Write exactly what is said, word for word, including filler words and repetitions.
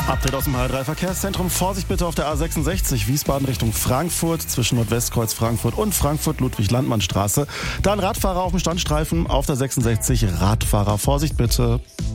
Update aus dem H drei Verkehrszentrum. Vorsicht bitte auf der A sechsundsechzig Wiesbaden Richtung Frankfurt zwischen Nordwestkreuz Frankfurt und Frankfurt-Ludwig-Landmann-Straße. Dann Radfahrer auf dem Standstreifen auf der sechsundsechzig. Radfahrer, Vorsicht bitte.